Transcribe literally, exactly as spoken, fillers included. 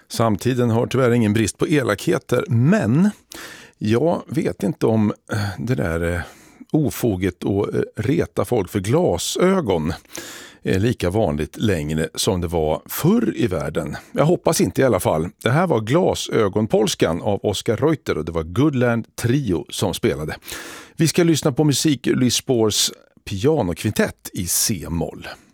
Samtiden har tyvärr ingen brist på elakheter, men jag vet inte om det där ofoget att reta folk för glasögon är lika vanligt längre som det var förr i världen. Jag hoppas inte i alla fall. Det här var Glasögonpolskan av Oscar Reuter och det var Goodland Trio som spelade. Vi ska lyssna på musik ur Lee Spoors pianokvintett i C-moll.